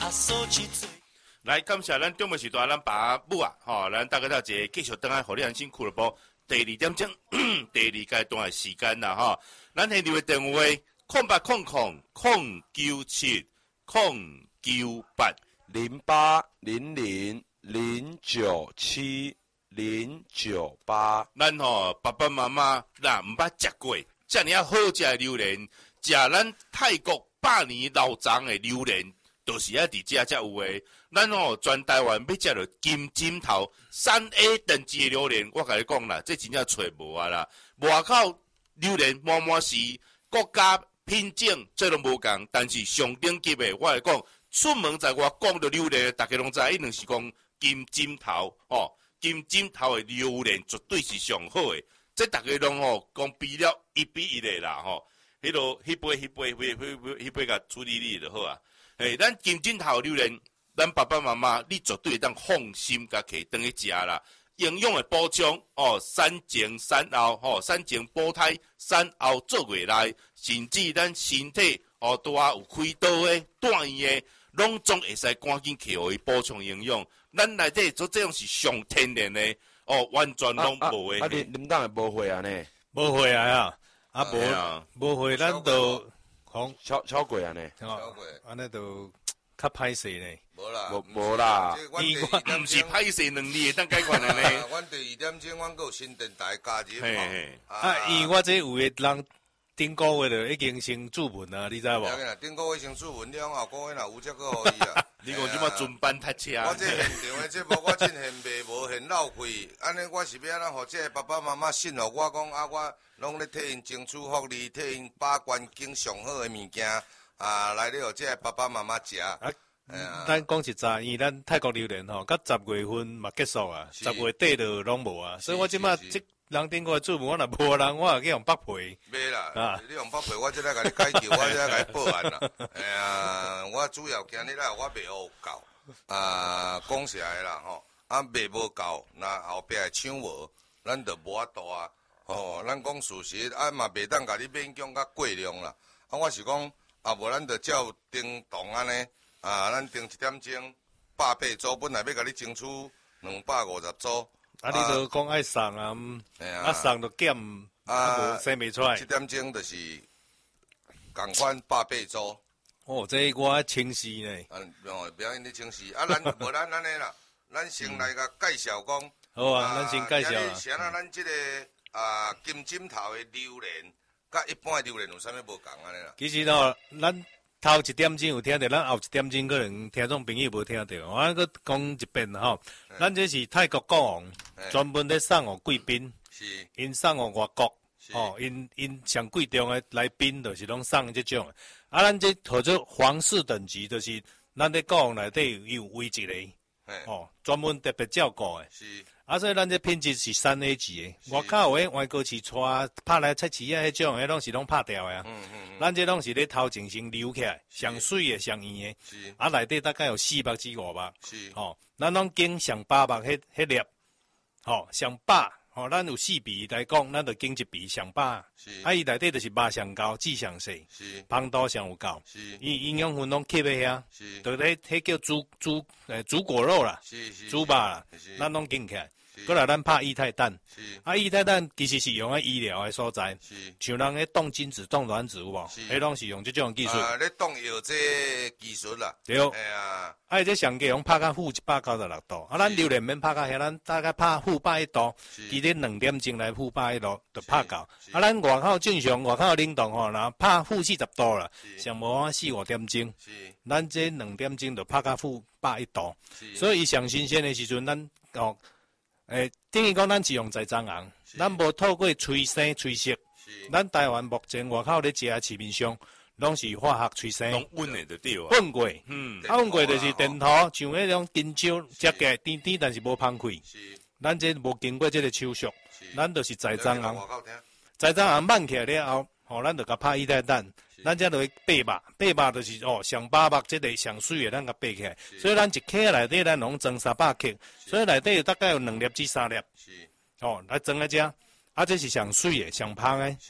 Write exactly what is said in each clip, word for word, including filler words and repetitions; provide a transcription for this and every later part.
来，感谢咱中午时段咱爸母啊，吼、哦，咱大家到这继续等下互你安心俱乐部第二点钟第二阶段的时间啦，吼、哦，咱现场的电话空八空空空九七空九八零八零零零九七零九八。 咱吼、哦、爸爸妈妈若毋捌食过遮尔啊好食的榴莲，食咱泰国百年老长的榴莲，就是啊伫遮才有诶。咱吼、哦、全台湾要食到金枕头三 A 等级的榴莲，我甲你讲啦，这真正找无啊啦。外口榴莲满满是国家品种，这都无共，但是上顶级的，我来讲，出门在外讲到榴莲，大家拢知，一定是讲金枕头哦，金枕头的榴莲绝对是上好的。这大家拢吼讲比了一比一的啦吼，迄落迄杯迄杯迄杯迄杯迄杯甲处理理就好啊。诶，咱金枕头榴莲。咱爸爸妈妈，你绝对当放心甲摕转去食啦。营养的补充哦，产前产后吼，产前保胎，产后做月内，甚至咱身体哦，拄啊有开刀的、断院的，拢总会使赶紧摕互伊补充营养。咱内底做这种是上天然的哦，完全拢无的。 啊，恁恁当会无会啊呢？ 无会啊啊，啊无无会，咱都讲超超过啊呢？ 超过，安尼都较歹势呢。 无啦， 无无啦， 伊毋是歹势能力，当解决的呢。 阮第二点钟，阮阁有新电台加入吼。 啊，因为我这有诶人顶个月就已经先注文啊，你知无？ 顶个月先注文了，后个月若有则阁互伊啊。 你讲即马准班读车？ 我这现场的节目，我真现卖无现老费，安尼我是要安怎互这爸爸妈妈信互我讲啊，我拢咧替因争取福利，替因把关境上好的物件啊，来咧互这爸爸妈妈食。 嗯、咱讲实在，因为咱泰国榴莲吼，到十月份嘛结束啊，十月底就拢无啊，所以我即马即人顶过做我若无人，我也去用北皮。 袂啦，啊、你用北皮，我即来甲你解救，我即来甲你报案啦。哎呀，我主要今日来我卖有够，啊，讲实在啦吼，啊卖无够，那后壁会抢无，咱就无法度啊。吼，咱讲事实，啊嘛袂当甲你勉强甲过量啦。啊，我是讲，啊无咱就照叮当安尼。啊，咱定一点钟百八组，本来要甲你争取两百五十组。 啊，你都讲爱送啊，啊送就减，啊无生袂出来。 一点钟就是共款百八组。 哦，这我清晰呢。 啊，哦，不要因你清晰。啊，咱无咱安尼啦，咱先来甲介绍讲。 好啊，咱先介绍啊。 先啊，咱即个啊金枕头的榴莲，甲一般的榴莲有啥物无共安尼啦？ 其实吼，咱。头一点钟有听到，咱后一点钟可能听众朋友无听到，我搁讲一遍吼。咱这是泰国国王，专门咧送互贵宾，因送互外国，吼，因因上贵重的来宾就是拢送这种。啊，咱这或者皇室等级，就是咱咧国王内底有位一个，吼，专门特别照顾的。啊，所以咱这品质是三 A 级的，外口有迄外国市带拍来菜市啊，迄种，迄拢是拢拍掉的啊。嗯嗯嗯。咱这拢是咧头前先留起来，上水的、上圆的。是。啊，内底大概有四百至五百。是。吼，咱拢经上八百迄迄粒，吼，上百，吼，咱有四笔来讲，咱就经一笔上百。是。啊，伊内底就是肉上高，脂上细。是。芳度上有够。是。伊营养分拢吸在遐。是。就迄迄叫猪猪诶猪果肉啦。是是。猪肉啦。是。咱拢经起来。过来，咱拍液态氮，啊，液态氮其实是用喺医疗的所在，像人咧冻精子、冻卵子有无？迄拢是用这种技术。 啊，咧冻药这技术啦。 对。哎呀，啊，这上计用拍到负一百九十六度，啊，咱榴莲免拍到遐，咱大概拍负百一度，其实两点钟来负百一度就拍到。啊，咱外口正常，外口冷冻吼，然拍负四十度啦，上无啊四五点钟，咱这两点钟就拍到负百一度，所以上新鲜的时阵，咱哦。诶，等于讲，咱是用在蟑螂，咱无透过催生、催熟。咱台湾目前外口咧食的市面上，拢是化学催生。 拢混的就对啊。 混过，嗯，啊混过就是电土，像迄种金蕉，食起来甜甜，但是无芳气。咱这无经过这个手续，咱就是在蟑螂。在蟑螂慢起来了后，吼，咱就甲拍液态氮。咱这就去八百，八百就是哦上八百，这个上水的咱甲爬起来，所以咱一克内底咱拢装三百克，所以内底大概有两粒至三粒，哦来装在这，啊这是上水的上芳的，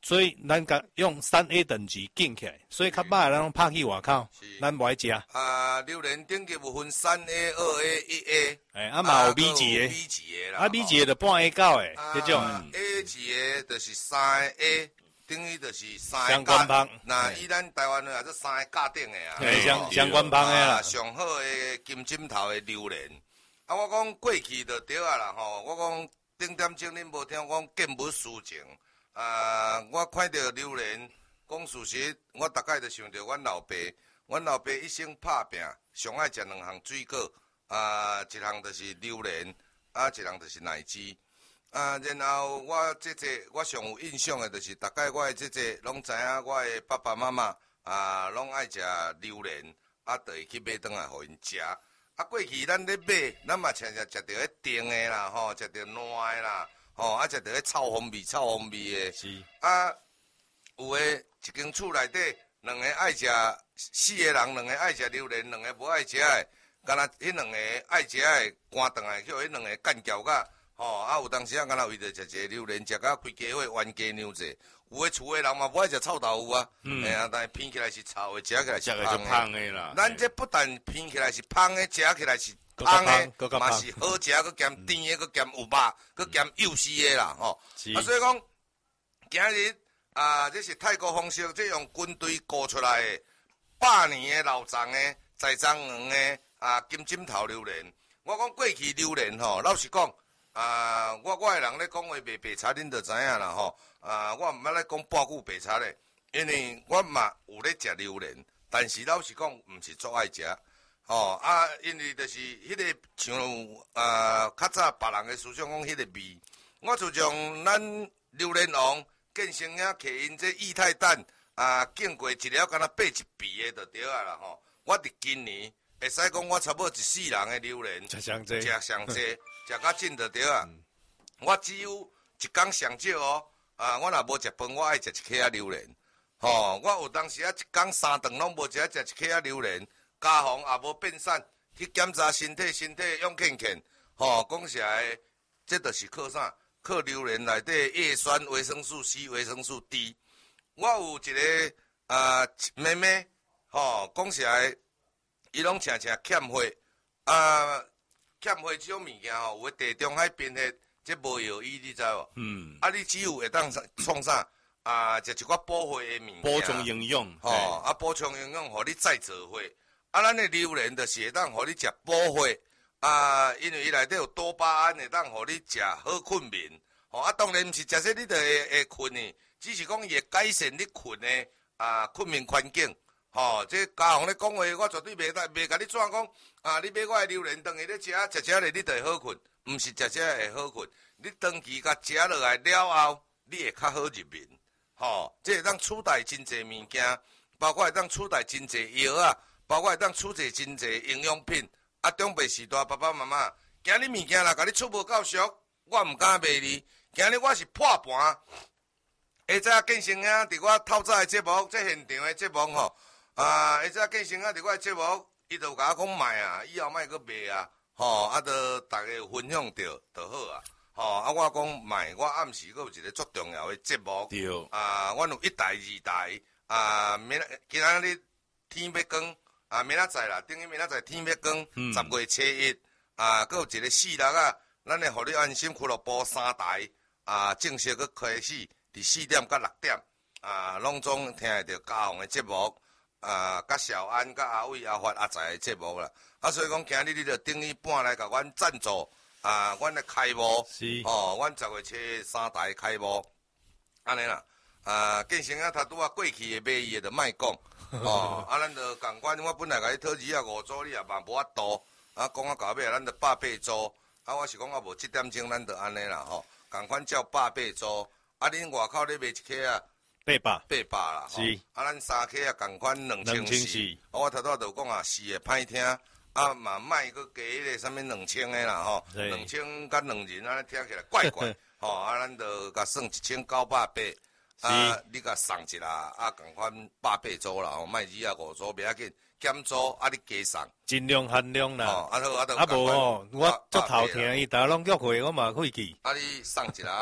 所以咱甲用三 A 等级建起来，所以较歹咱拢拍去外口，咱无爱食。 啊，榴莲顶级有分三 A、二 A、一 A， 哎，啊嘛有 B 级的 ，B 级的啦， 啊 B 级的就半 A 到诶，迄种。 A 级的就是三个 A， 等于就是三相关芳。 那以咱台湾话，这三个价顶的啊， 相相关芳的啦。 上好的金针头的榴莲。啊，我讲过去就对啊啦吼，我讲顶点钟恁无听讲见物思情。啊！我看到榴莲，讲事实，我大概就想到阮老爸。阮老爸一生拍拼，上爱食两项水果，啊，一项就是榴莲，啊，一项就是奶鸡。啊，然后我姐姐，我上有印象的，就是大概我的姐姐拢知影，我的爸爸妈妈啊，拢爱食榴莲，啊，就会去买转来互因食。啊，过去咱咧买，咱嘛常常食到迄甜的啦，吼，食到烂的啦。吼、哦，啊，食着迄臭烘味、臭烘味诶。 是。啊， 有诶，一间厝内底，两个爱食，四个人，两个爱食榴莲，两个无爱食诶。敢若迄两个爱食诶，赶转来，叫迄两个干叫甲，吼、哦，啊，有当时啊，敢若为着食一个榴莲，食甲规家伙冤家娘者。有诶厝诶人嘛无爱食臭豆腐啊，嗯，哎啊，但是偏起来是臭诶，食起来是芳诶啦。 咱这不但偏起来是芳诶，食起来是。香的，嘛是好食，佮兼甜的，佮兼有肉，佮兼幼丝的啦，吼。啊，所以讲，今日啊，这是泰国方式，这用军队雇出来的百年的老长的在藏园的啊金针头榴莲。我讲过去榴莲吼，老实讲啊，我我的人咧讲话卖白茶，恁就知影啦吼。啊，我毋捌咧讲半句白茶咧，因为我嘛有咧食榴莲，但是老实讲，毋是足爱食。哦啊，因为就是迄个像啊，较早别人的思想讲迄个味，我就从咱榴莲王建成遐摕因这液态氮啊，经过一了，敢若八一鼻的就对啊啦吼。我伫今年会使讲我差不多一世人的榴莲食上济， 食上济，食较紧就对啊。嗯、我只有一工上少哦，啊，我若无食饭，我爱食一颗仔榴莲。吼、哦，我有当时啊一工三顿拢无食，食一颗仔榴莲。加防也无变散，去检查身体，身体勇健健。吼、哦，讲实在，这就是靠啥？靠榴莲内底叶酸、维生素 C、维生素 D。我有一个啊、呃、妹妹，吼、哦，讲实在，伊拢常常欠血，啊，欠血这种物件吼，有地中海贫血，这无药医，你知无？嗯。啊，你只有会当创啥？啊，食一寡补血的物件。 补充营养。 吼、哦，啊，补充营养，互你再做血。啊，咱的榴莲就是会当互你食补血啊，因为伊内底有多巴胺，会当互你食好困眠。吼、哦、啊，当然毋是食说你就会会困呢，只是讲伊会改善你困的啊困眠环境。吼、哦，这家行咧讲话，我绝对袂当袂甲你怎讲啊！你买我的榴莲当去咧食，食食咧你就会好困，毋是食食会好困。你长期甲食落来了后，你会较好入眠。吼、哦，这会当取代真侪物件，包括会当取代真侪药啊。包括会当储侪真侪营养品，啊，长辈时代爸爸妈妈，今日物件啦，甲你出无够俗，我毋敢卖你。今日我是破盘，下早建成啊，伫我透早的节目，即现场的节目吼，啊，下早建成啊，伫我的节目，伊就甲我讲卖啊，以后莫阁卖啊，吼，啊，都大家有分享着就好啊，吼，啊，我讲卖，我暗时阁有一个足重要的节目， 对， 啊，阮有一台、二台，啊，明今仔日天要光。啊，明仔载啦，等于明仔载天要光，嗯、十月初一，啊，佫有一个四六啊，咱会互你安心俱乐部三台啊，正式佫开始，伫四点到六点，啊，拢总听会到家宏的节目，啊，甲小安、甲阿伟、阿发、阿财的节目啦，啊，所以讲今日你着等于搬来甲阮赞助，啊，阮的开幕， 是， 哦，阮十月初三台开幕，安尼啦，啊，建成啊，他拄啊过去的买伊的着莫讲。哦，啊，咱着共款，我本来甲你讨二啊五组，你也嘛无法度，啊，讲啊到尾，咱着百八组，啊，我是讲啊无七点钟，咱着安尼啦吼，共款照百八组，啊，恁外口咧卖一克啊， 八百， 八百啦， 是， 啊，咱三克啊，共款两千四，啊，我头拄着讲啊，四个歹听，啊嘛莫佫加迄个啥物两千个啦吼，两千甲两人安尼听起来怪怪，吼，啊，咱着甲算一千九百八。啊，你甲送一啦，啊，共款百八组啦，吼，莫二啊五组，袂要紧，减组啊，你加送， 尽量限量啦。 哦，啊好，啊都啊无吼，我足头听伊，逐拢约会，我嘛会去。 啊，你送一啦，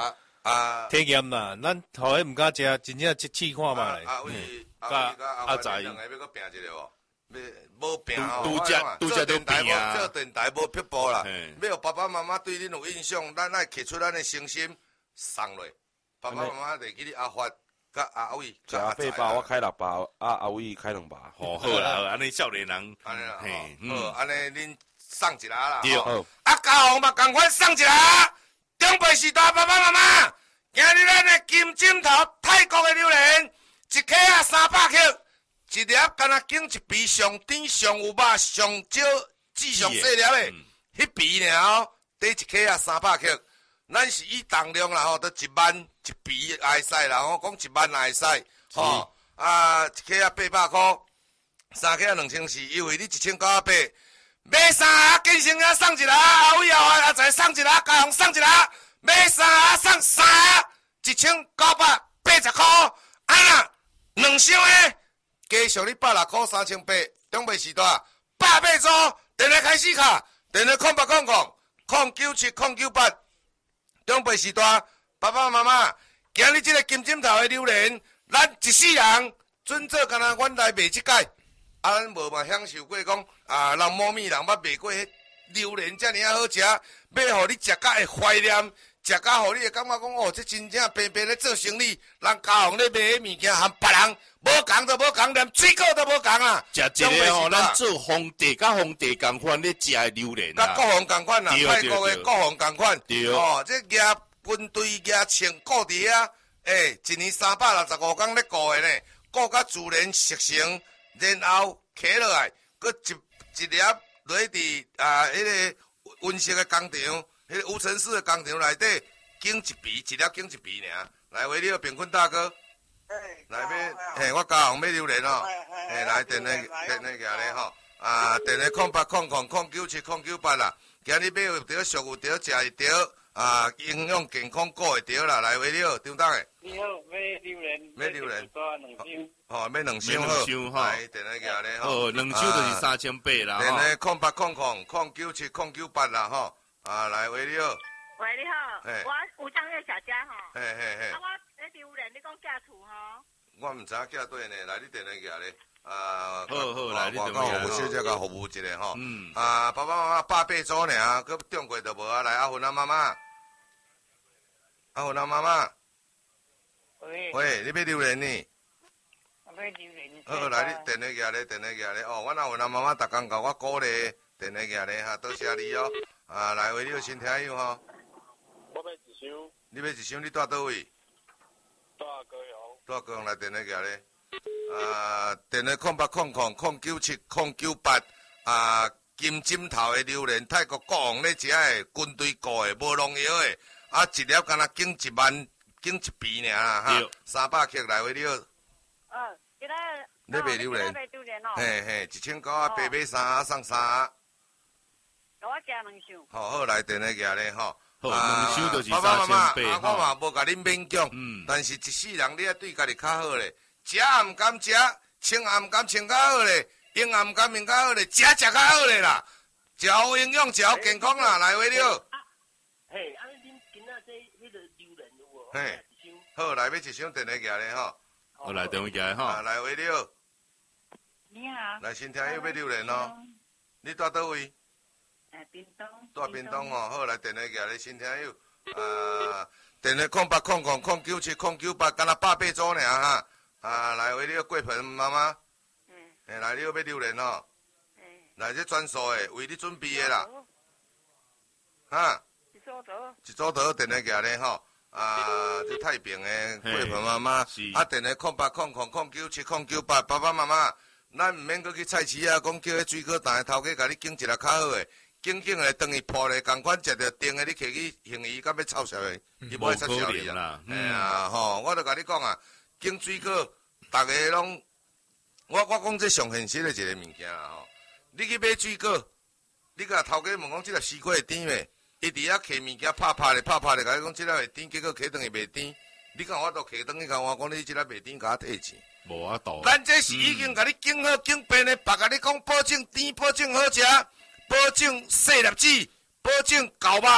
啊， 体验啦，咱后迄毋敢食，真正试试看嘛咧。 阿伟阿伟甲阿仔两个要搁拼一个无？要无拼哦， 拄只拄只都拼啊！ 做电台无撇步啦，要有爸爸妈妈对恁有印象，咱爱摕出咱的诚心送落。爸爸妈妈就记你阿发甲阿伟。 食八包，我开六包，啊阿伟开两包。 好好啦，安尼少年人， 安尼啦， 嘿， 好，安尼恁送一下啦。 对， 啊嘉宏嘛共款送一下，长辈时代爸爸妈妈，今日咱的金枕头泰国的榴莲，一克啊三百克。一粒敢若拣一皮上甜上有肉上少质上细粒的，迄皮尔哦，得一克啊三百克。咱是以重量啦吼，得一万一皮也会使啦，我讲一万也会使，吼啊一克啊八百块，三克啊两千四，优惠你一千九百八。买三盒建成啊送一盒，阿伟后啊再送一盒，嘉宏送一盒，买三盒送三盒，一千九百八十块，啊啦两箱诶。加上你百六块三千八，长辈时代八八组，电话开始卡，电话空八空空空九七空九八，长辈时代爸爸妈妈，今日这个金枕头的榴莲，咱一世人准做干那阮来卖即届，啊咱无嘛享受过讲啊人某咪人捌卖过迄榴莲遮尔啊好食，要互你食甲会怀念。食甲互你会感觉讲哦，这真正平平咧做生意，人嘉宏咧卖迄物件，含别人无共都无共，连水果都无共啊！ 食一个吼，咱做皇帝甲皇帝共款咧食的榴莲甲国防共款啦，泰国的国防共款。哦，这举军队举穿顾伫遐，诶，一年三百六十五天咧顾的呢，顾甲自然熟成，然后起落来，搁一一粒落伫啊，迄个温室的工厂。迄个无尘室的工厂内底，拣一皮，一粒拣一皮尔。来，为了平坤大哥，来要，嘿，我嘉宏要榴莲哦，嘿，来电话电话个咧吼，啊，电话空八空空空九七空九八啦。今日买有着，俗有着，食一着，啊，营养健康顾会着啦。来，为了张大个。 你好，买榴莲。 买榴莲。 哦， 买两箱好。来，电话个咧吼。 哦，两箱就是三千八啦。 电话空八空空空九七空九八啦吼。啊，来，喂你好。 喂，你好，我吴江月小姐吼。 嘿嘿嘿。 啊，我那榴莲你讲寄厝吼。 我唔知影寄对呢，来你电话寄咧。啊， 好好来，你电话。我讲服务小姐甲服务一下吼。 嗯。 啊，爸爸妈妈八八组尔，佮中过就无啊。来，阿芬啊妈妈。阿芬啊妈妈。 喂。 喂，你要榴莲呢？ 我要榴莲。 好，来你电话寄咧，电话寄咧。哦，阮阿芬啊妈妈逐工甲我鼓励，电话寄咧哈，多谢你哦。啊，来，为你先听友吼。 我要一箱。 你要一箱，你住倒位？ 住高雄。 住高雄来电话个咧。啊，电话空八空空空九七空九八。啊，金枕头的榴莲，泰国国王咧食的，军队雇的，无农药的。啊，一粒敢若拣一万，拣一皮尔啦哈。三百克来为你。 嗯，今仔。 你卖榴莲？ 卖榴莲哦。 嘿嘿，一千九啊，八买三盒送三盒。 我食两箱。 好好来电话个咧吼。 好，两箱就是爸爸妈妈， 三千八。 我嘛无甲恁勉强，但是一世人你要对家己较好咧，食也毋敢食，穿也毋敢穿较好咧，用也毋敢用较好咧，食食较好咧啦，食有营养，食有健康啦，来为了。 嘿，啊恁今仔这迄个榴莲有无？ 嘿，好来要一箱电话个咧吼。 好来电话个吼。 来为了。 你好。 来先听要买榴莲咯，你住倒位？ 屏东， 住屏东哦，好来电话寄咧，新听友，啊，电话空八空空空九七空九八，敢若八八组尔哈，啊，来为你过盆妈妈，嗯，诶，来你要买榴莲哦，嗯，来这专属的，为你准备的啦，哈， 一组头， 一组头电话寄咧吼，啊，这太平的过盆妈妈，啊，电话空八空空空九七空九八，爸爸妈妈，咱毋免搁去菜市啊，讲叫迄水果摊的头家甲你拣一个较好的。静静的，等伊破咧，共款食着甜的，你摕去行伊，敢要臭笑的，伊无会臭笑你啊！哎呀，吼，我著甲你讲啊，拣水果，逐个拢，我我讲这上现实的一个物件啊吼，你去买水果，你甲头家问讲，即粒西瓜会甜袂？伊伫遐摕物件拍拍咧，拍拍咧，甲你讲即粒会甜，结果摕转去袂甜，你讲我都摕转去甲我讲，你即粒袂甜，甲我退钱。 无法度。 咱这是已经甲你拣好拣变的，别甲你讲保证甜，保证好食。保证细粒子，保证厚肉，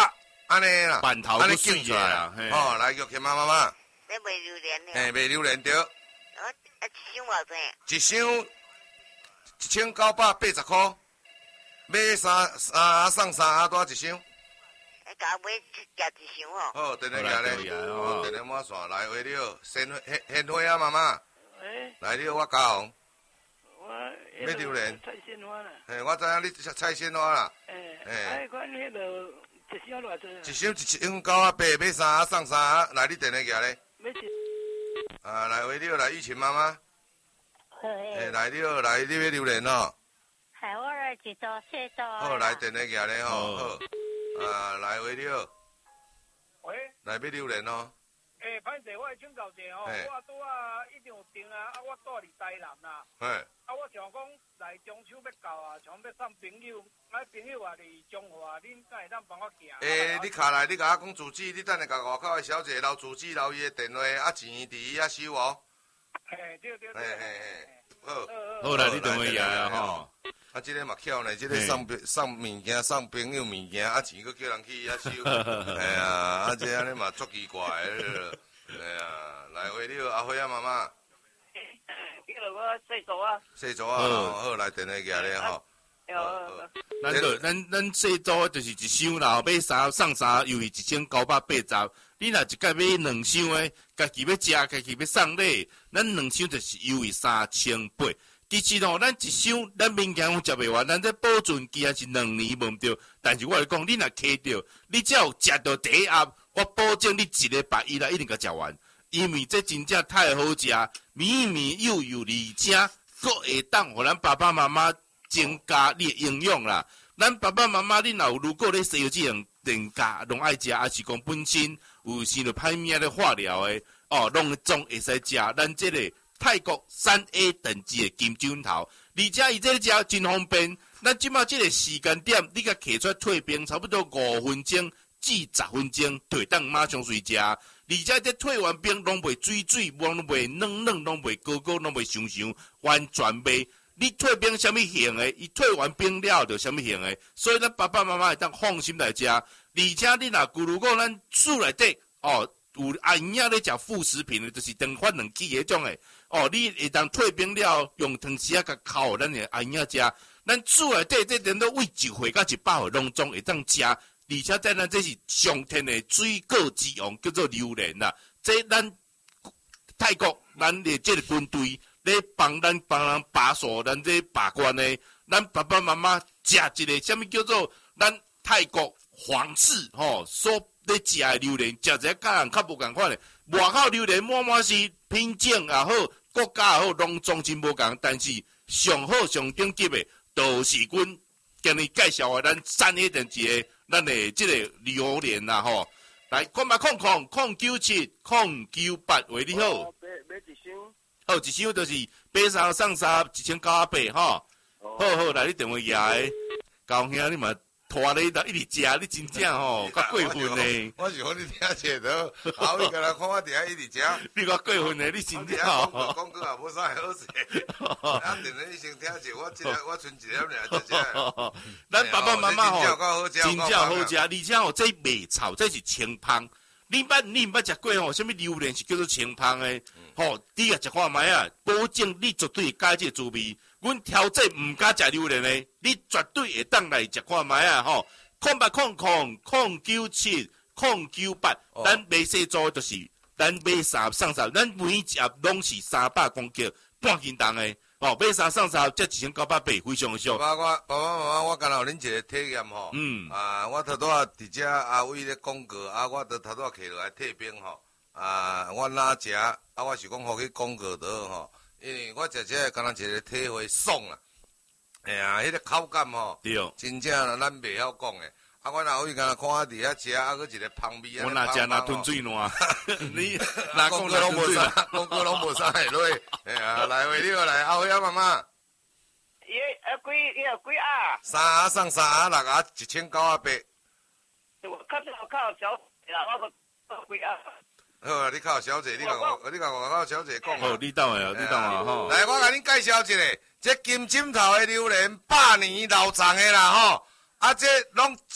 安尼啦， 板头安尼不水出来啦，嘿哦，来玉琴妈妈妈， 你卖榴莲了？ 嘿，卖榴莲对， 我啊，一箱偌济？ 一箱一千九百八十块，买三三送三多一箱。 你甲我买夹一箱哦。 好，电话夹咧， 哦电话满线来话了，鲜花鲜花啊，妈妈， 诶， 来了我教红， 我要榴莲菜鲜花啦。 嘿，我知影你菜鲜花啦， 诶， 嘿哎，款迄落一箱偌济啊？ 一箱一千九啊八，买三送三，来你电话夹咧， 要一。 啊，来话了，来玉琴妈妈，嘿，来了，来你要榴莲哦， 系我来一组四组。 好，来电话夹咧吼，好，啊，来话了， 喂， 来要榴莲哦， 诶，歹势，我会请教者吼， 嘿我拄啊一定有订啊，啊，我住伫台南啦， 嘿， 啊，我想讲来中秋要到啊，想要送朋友，啊，朋友也伫中华，恁敢会当帮我行？ 诶，你卡来，你甲我讲住址，你等下甲外口的小姐留住址，留伊的电话，啊，钱伫伊遐收哦， 嘿，对对嘿对。 嘿嘿，好。 好啦，你等我下啊吼。 啊，即个嘛巧呢，即个送送物件、送朋友物件，啊钱佫叫人去遐收，哎呀，啊这安尼嘛足奇怪的，哎呀，来回了阿辉啊妈妈， 迄个我细组啊。 细组啊，吼好来电话夹咧吼， 哦。 咱就咱咱细组就是一箱啦，买三送三，又是一千九百八十。你若一届买两箱的，家己要食，家己要送礼，咱两箱就是优惠三千八。其实吼，咱一箱咱物件有食袂完，咱这保存期还是两年无毋对。但是我来讲，你若摕着，你只要食到第一盒，我保证你一礼拜以内一定甲食完，因为这真正太好食，绵绵幼幼，而且佫会当互咱爸爸妈妈增加你的营养啦。咱爸爸妈妈，你若有如果咧西药这样增加，拢爱食，还是讲本身有生着歹命咧化疗的，哦，拢总会使食。咱这个泰国三 A 等级的金针头，而且伊这个食真方便。咱即马这个时间点，你甲摕出来退冰，差不多五分钟至十分钟，就会当马上随食。而且这退完冰，拢袂水水，拢袂软软，拢袂高高，拢袂香香，完全袂。你退冰什么型的？伊退完冰了就什么型的，所以咱爸爸妈妈会当放心来食。而且你若如果咱厝内底哦有阿姨仔咧食副食品的，就是长发两支迄种的哦，你会当退冰了用汤匙啊甲烤咱的阿姨仔食。咱厝内底这连到喂一岁到一百岁拢总会当食，而且在咱这是上天的水果之王，叫做榴莲啦。这咱泰国咱的这个军队。咧帮咱帮人把守咱这把关呢，咱爸爸妈妈食一个什么叫做咱泰国皇室吼所咧食的榴莲，食一个甲人较无共款的。外口榴莲满满是品种也好，国家也好，拢总真无共。但是上好上顶级的，就是阮今日介绍的咱三 A 等级的咱的这个榴莲啦吼。来，看嘛，空空空九七空九八，为你好。 买买一箱。 好，一箱就是买三送三，一千九百八，吼。好好，来你电话下个，高兄你嘛拖你一直食，你真正吼，较过分呢。 我是讲你听者都，后尾个人看我伫遐一直食， 你较过分呢，你真正吼。讲句也无啥好势，啊，电话你先听者，我即个我剩一粒尔就食。 咱爸爸妈妈吼，真正好食，而且吼这袂臭，这是清芳。你捌你毋捌食过吼？什么榴莲是叫做清芳的？吼，你也食看卖啊，保证你绝对会改这滋味。阮挑战毋敢食榴莲的，你绝对会当来食看卖啊！吼，空八空空空九七空九八，咱买细组就是咱买三送三，咱每一盒拢是三百公克，半斤重的。哦，买三送三，这一千九百八，非常的俗。 爸爸，我爸爸妈妈，我干有恁一个体验吼。嗯。啊，我头拄啊伫遮阿伟咧广告，啊，我头头拄啊摕落来退冰吼。啊，我哪食，啊，我是讲互去广告倒吼，因为我食这敢若一个体会爽啦。哎呀，迄个口感吼， 对， 真正咱袂晓讲诶。啊，我若有敢若看我伫遐食，啊，佮一个芳味啊。 我若食若吞水烂，你哪讲拢无啥，讲句拢无啥会落。哎呀，来为了来，阿辉啊妈妈。 伊啊几伊啊几啊？ 三盒送三盒，六盒一千九百八。 我较少靠小啦，我个几啊？ 好啊，你靠小姐，你甲我，你甲我靠小姐讲。 好，你等下，你等下吼。 来，我甲恁介绍一个，这金针头的榴莲百年老长的啦吼，啊，这拢一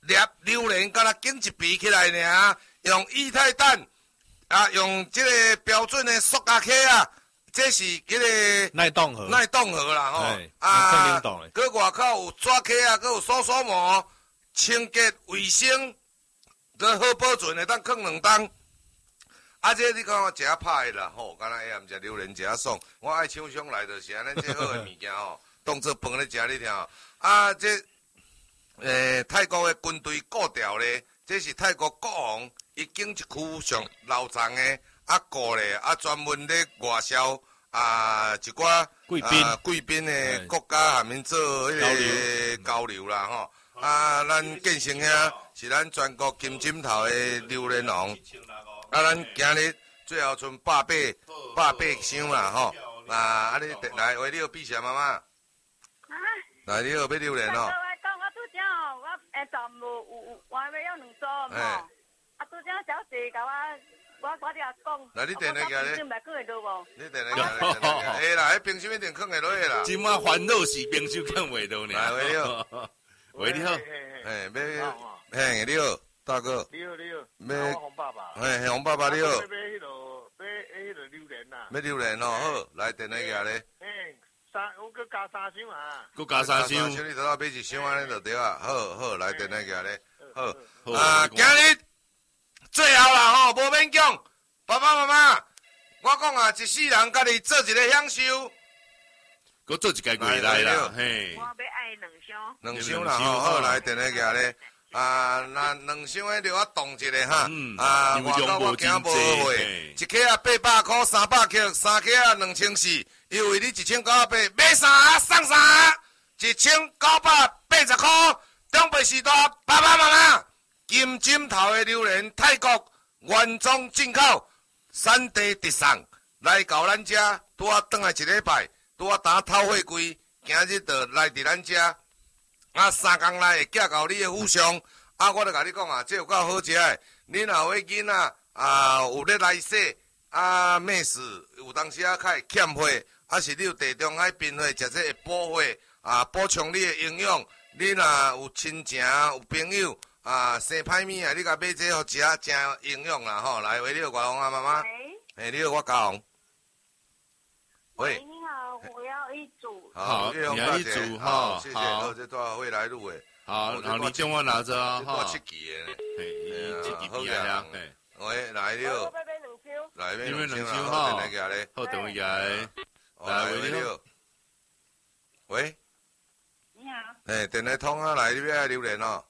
粒榴莲，敢若拣一皮起来尔，用液态氮啊，用即个标准的塑胶壳啊，这是迄个耐冻盒， 耐冻盒啦吼。 哎啊， 冻的搁外口有纸壳啊，搁有锁锁膜，清洁卫生，都好保存的，当放两冬。啊，这你讲食啊歹啦吼，敢若下暗食榴莲食啊爽，我爱厂商来就是安尼，这好的物件吼，当做饭咧食你听。啊，这诶、呃、泰国的军队顾调咧，这是泰国国王伊经一区上老长的啊顾咧，啊专门咧外销啊一寡贵宾啊贵宾的国家下面做迄个交流啦吼。啊，咱建成遐是咱全国金枕头的榴莲王。啊，咱今日最后剩百八百八箱啦吼。啊，啊你来，喂，你有避邪妈妈？ 啊， 来，你有要榴莲哦？ 我讲我拄则吼，我下站有有有，我要要两组吼。啊，拄则小姐甲我，我我了讲。 来，你电话机咧？ 冰箱会倒无？ 你电话机咧？会啦，迄冰箱一定放会落去啦。 今晚烦恼是冰箱放袂落呢。 来，喂，你好。 喂，你好。 嘿，要，嘿，你好，大哥。 你好，你好。 要洪爸爸。 嘿，洪爸爸你好。 要买迄落，买迄落榴莲呐。 要榴莲哦，好，来电话机咧。 嘿，三，我搁加三箱啊。 搁加三箱。 你头仔买一箱安尼就对啊。好好，来电话机咧。好。 好啊，今日最后啦吼，无免讲，爸爸妈妈，我讲啊，一世人家己做一个享受。 搁做一家过来啦，嘿。 我要爱两箱。 两箱啦吼，好来电话机咧。啊，那两箱诶，留我动一下哈。啊，外口我惊无货，一克啊八百块，三百克，三克啊两千四，因为你一千九百八，买啥送啥，一千九百八十块。东北时代爸爸妈妈，金枕头诶榴莲，泰国原装进口，产地直送，来到咱遮，拄啊转来一礼拜。拄啊打透货柜，今日就来伫咱遮，啊三工内会寄到你的府上。啊，我著甲你讲啊，这有够好食诶。你若有囡仔啊有咧来洗啊妹死，有当时啊较会欠货，啊是你有地中海贫血，食这会补血啊，补充你的营养。你若有亲情有朋友啊生歹物啊，你甲买这互食，真营养啦吼。来，喂，你好，外公啊妈妈。诶，你好，我嘉宏。喂。 我要一组。 好，你要一组哈， 谢谢。好，这多少未来路诶。 好，然后你电话拿着啊， 哈。七期诶， 嘿，七期边啊，嘿。 喂，来你好。来， 因为两箱哈。 好，等一下来。 来，喂，你好。喂。 你好。 诶，电话通啊，来，你要榴莲哦。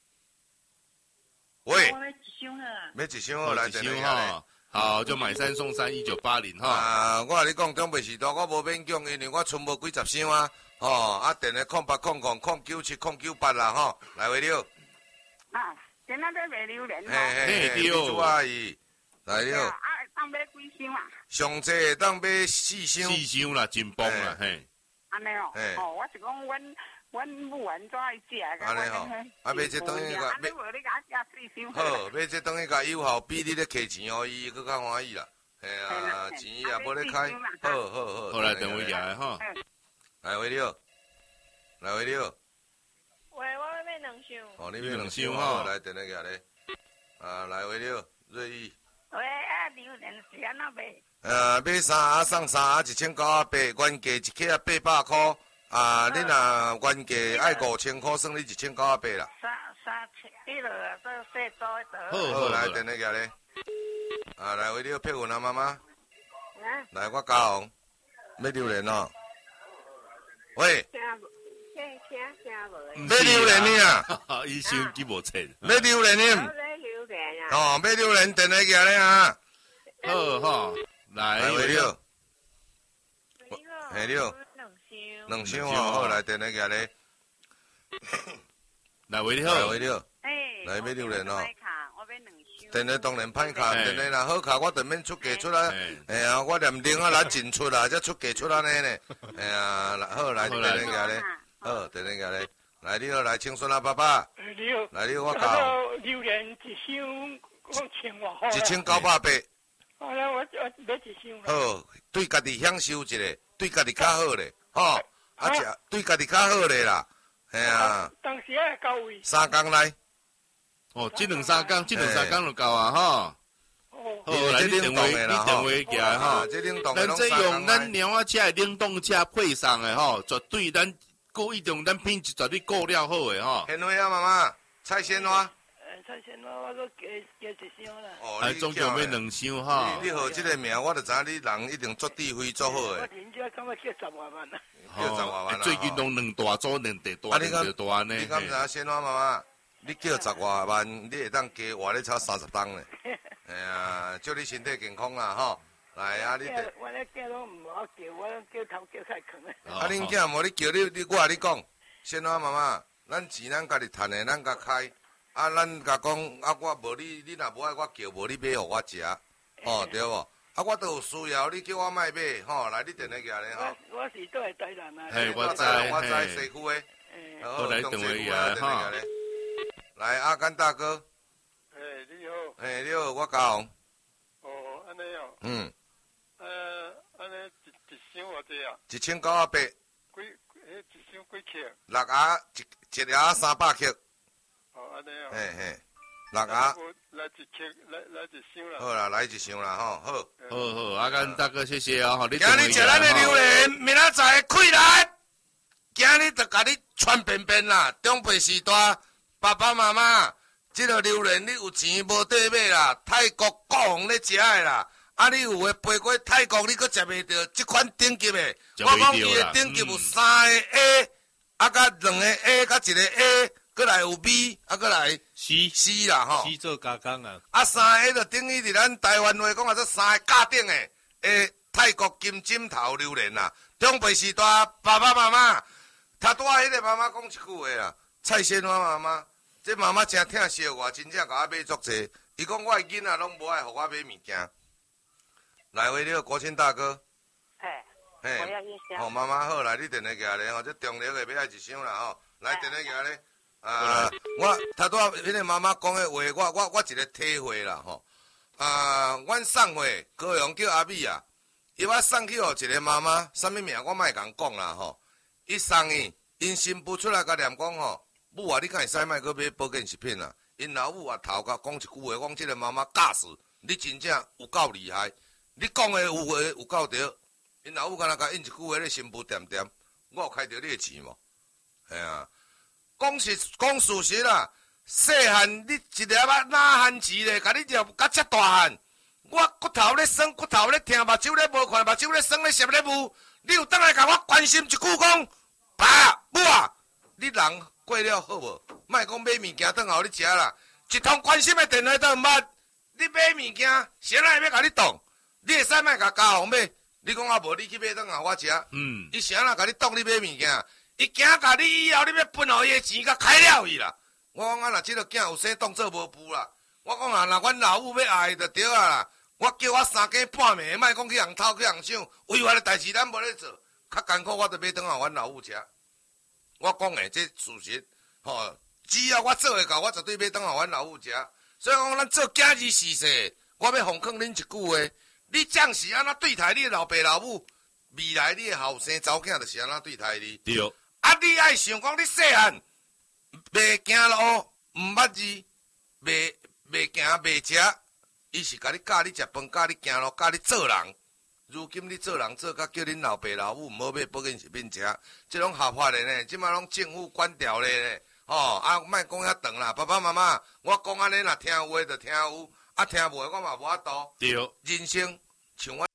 喂。 我要一箱啊。 要一箱哦，来电话哈。好，就买三送三，一九八零哈。 啊，我甲你讲，中北时代我无免讲，因为我存无几十箱啊。哦，啊，电话空八空空空九七空九八啦，吼，来喂了。 啊，今仔要卖榴莲吼。 嘿嘿嘿，朱阿姨，来了。 啊，当买几箱啊？ 上济当买四箱。 四箱啦，真棒啦，嘿。 安尼哦。哦，我是讲阮。阮母原怎爱食？ 安尼吼，啊，买这等于个，买好，买这等于个有效，比你咧摕钱互伊，佫较欢喜啦。嘿啊，钱也无咧开，好好好。 好来，等我下哈。 来喂了，来喂了。 喂，我要买两箱。 哦，你买两箱哈，来等下下咧。啊，来喂了，瑞意。 喂，啊，榴莲是安怎卖？ 呃，买三盒送三盒，一千九百八，原价一克啊八百块。啊，你若原价爱五千块，算你一千九百八啦。 三三千，迄落做细组的。 好，好来，电话机咧。啊，来，为你配合啊，妈妈。来，我嘉宏，要榴莲哦。喂。 听听听无。 要榴莲呢啊？ 伊手机无切。 要榴莲呢？ 榴莲啊。 哦，要榴莲，电话机咧啊。 好好，来， 来，为你。 嘿， 你好。两箱哦，好来电话机咧。 来，喂你好， 喂你好。 诶， 来买榴莲哦。 我买两箱。 电话当然歹卡，电话若好卡，我就免出价出来。哎呀，我连铃啊来进出啊，才出价出安尼呢。哎呀，好来电话机咧，好电话机咧。来你好，来青春啊，爸爸。 你好。 来你好，我教。 榴莲一箱，我千外块。 一千九百八。 好啦，我我买一箱。 好，对家己享受一下，对家己较好咧，吼。啊，食对家己较好咧啦，嘿啊。 当时啊，到位。 三工来， 哦，这两三工，这两三工就够啊，哈。 哦， 好，来你电话，你电话起来哈。咱这用咱猫仔车的冷冻车配上的吼，绝对咱故意用咱品质绝对过了好的吼。 鲜花啊，妈妈，菜鲜花。 诶，菜鲜花我搁加加一箱啦。 哦， 哎，总共要两箱哈。 你号这个名，我就知你人一定做智慧做好的。 我真正感觉叫十外万啦。 叫十外万啦。 最近拢两大组，两地大，两地大呢。 你敢知鲜花妈妈？你叫十外万，你会当加活咧超三十档呢。哎呀，祝你身体健康啦吼！来啊，你。 我咧囝拢唔好叫，我叫头叫太坑咧。 啊，恁囝无你叫你你，我甲你讲，鲜花妈妈，咱钱咱家己趁的，咱甲开。啊，咱甲讲啊，我无你，你若无爱我叫，无你买互我食，哦对无？啊，我都有需要，你叫我卖买，吼，来你电话过来吼。 我我是都会台南啊。 嘿，我知， 我知西区的。 好，来电话过来哈。 来，阿甘大哥。 诶，你好。 诶，你好，我嘉宏。 哦，安尼哦。 嗯。 呃，安尼一一箱偌济啊？ 一千九啊八。几？ 迄一箱几克？ 六盒，一一盒三百克。 哦，安尼哦。 嘿嘿，六盒。 来一克，来来一箱啦。 好啦，来一箱啦，吼，好。 好好，阿甘大哥，谢谢啊，吼，你今日食咱的榴莲，明仔载开来，今日就甲你传遍遍啦。中辈时代。爸爸妈妈，这个榴莲你有钱无地买啦，泰国国王咧食的啦。啊，你有诶飞过泰国，你阁食袂着这款顶级的。我讲伊诶顶级有三个 A， 啊，甲两个 A， 甲一个 A， 阁来有 B， 啊，阁来 C C 啦吼。 C 做加工啊。啊， 三个 A 就等于伫咱台湾话讲啊，这三个价顶诶诶泰国金枕头榴莲啦。中辈时代，爸爸妈妈，他拄仔迄个妈妈讲一句话啦，蔡鲜花妈妈。这妈妈真疼惜我，真正甲我买足济。伊讲我的囡仔拢无爱互我买物件。来，喂，你好，国庆大哥。 哎， 嘿， 我要一箱。 好，妈妈好，来，你电话过来吼，这中立的要爱一箱啦吼。来，电话过来。啊，我头拄仔迄个妈妈讲的话，我我我一个体会啦吼。啊，阮送货高雄叫阿美啊，伊我送去互一个妈妈，啥物名我莫共讲啦吼。伊送伊，因新妇出来甲念讲吼。母啊，你敢会使卖去买保健食品啊？因老母啊头甲讲一句话，讲即个妈妈假死，你真正有够厉害，你讲的有话有够对。因老母敢若甲印一句话，你新妇点点，我有开着你的钱无？系啊，讲实讲事实啦。细汉你一粒仔哪汉钱咧，甲你入甲遮大汉，我骨头咧酸，骨头咧疼，目睭咧无看，目睭咧酸咧涩咧雾，你有当来甲我关心一句讲，爸母啊，你人。过了好无？莫讲买物件当互你食啦，一通关心的电话都毋捌。你买物件，谁来要甲你动？你会使莫甲嘉宏买？你讲啊无，你去买当互我食。嗯。伊谁来甲你动？你买物件？伊惊甲你以后你要分互伊的钱，甲开了伊啦。我讲啊，若即个囝有生当做无父啦。我讲啊，若阮老母要爱就对啊啦。我叫我三更半暝，莫讲去人偷去人抢，违法的代志咱无咧做。较艰苦，我就买当互阮老母食。我讲诶，这事实，吼，只要我做会到，我绝对要当互阮老母食。所以讲，咱做囝儿事势，我要奉劝恁一句话：你将是安怎对待你老爸老母，未来你诶后生查某囝就是安怎对待你。 对。 啊，你爱想讲你细汉袂行路，毋捌字，袂袂行袂食，伊是甲你教你食饭，教你行路，教你做人。如今你做人做甲叫恁老爸老母毋好买保健食品食，即种合法的呢，即摆拢政府管条咧呢，吼啊，莫讲遐长啦，爸爸妈妈，我讲安尼若听有诶就听有，啊听无诶我嘛无法度。 对， 人生像我。